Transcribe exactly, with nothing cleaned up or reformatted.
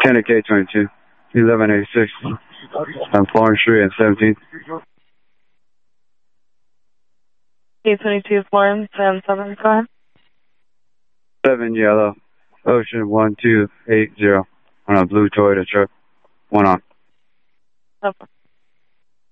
ten to K twenty-two, eleven eighty-six on Florence Street and seventeenth. K twenty-two Florence and seven, go ahead. seven yellow, Ocean one two eight zero on a blue Toyota truck. One on. Okay.